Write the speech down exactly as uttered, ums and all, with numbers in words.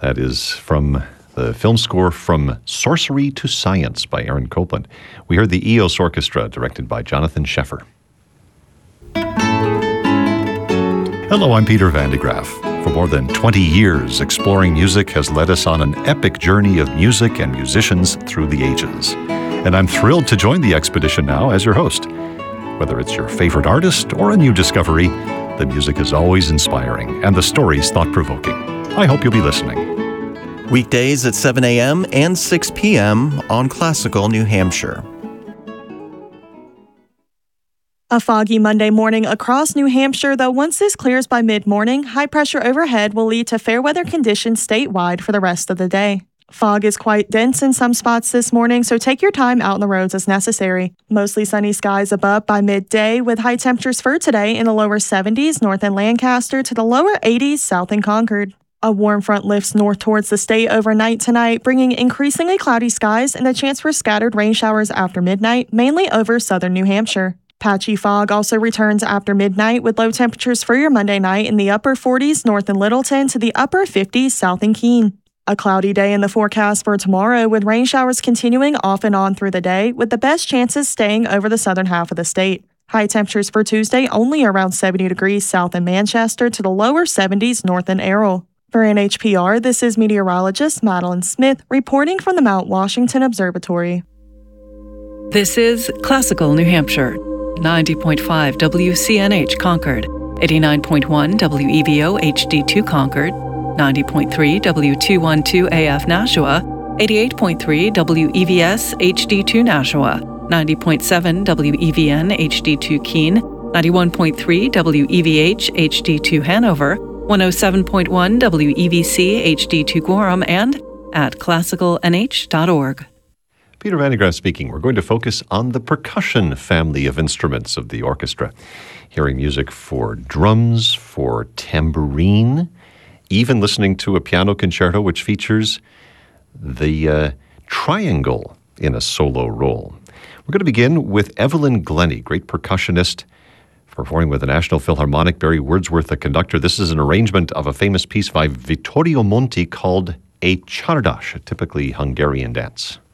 That is from the film score From Sorcery to Science by Aaron Copland. We heard the Eos Orchestra, directed by Jonathan Sheffer. Hello, I'm Peter Van de Graaf. For more than twenty years, Exploring Music has led us on an epic journey of music and musicians through the ages. And I'm thrilled to join the expedition now as your host. Whether it's your favorite artist or a new discovery, the music is always inspiring and the stories thought-provoking. I hope you'll be listening. Weekdays at seven a.m. and six p.m. on Classical New Hampshire. A foggy Monday morning across New Hampshire, though once this clears by mid-morning, high pressure overhead will lead to fair weather conditions statewide for the rest of the day. Fog is quite dense in some spots this morning, so take your time out on the roads as necessary. Mostly sunny skies above by midday, with high temperatures for today in the lower seventies north in Lancaster to the lower eighties south in Concord. A warm front lifts north towards the state overnight tonight, bringing increasingly cloudy skies and a chance for scattered rain showers after midnight, mainly over southern New Hampshire. Patchy fog also returns after midnight, with low temperatures for your Monday night in the upper forties north in Littleton to the upper fifties south in Keene. A cloudy day in the forecast for tomorrow, with rain showers continuing off and on through the day, with the best chances staying over the southern half of the state. High temperatures for Tuesday only around seventy degrees south in Manchester to the lower seventies north in Errol. For N H P R, this is meteorologist Madeline Smith reporting from the Mount Washington Observatory. This is Classical New Hampshire, ninety point five W C N H Concord, eighty-nine point one W E V O H D two Concord, ninety point three W two twelve A F Nashua, eighty-eight point three W E V S H D two Nashua, ninety point seven W E V N H D two Keene, ninety-one point three W E V H H D two Hanover, one oh seven point one W E V C H D two Gorham, and at classical n h dot org. Peter Van de Graaf speaking. We're going to focus on the percussion family of instruments of the orchestra, hearing music for drums, for tambourine, even listening to a piano concerto which features the uh, triangle in a solo role. We're going to begin with Evelyn Glennie, great percussionist, performing with the National Philharmonic. Barry Wordsworth, the conductor. This is an arrangement of a famous piece by Vittorio Monti called a Csardas, a typically Hungarian dance.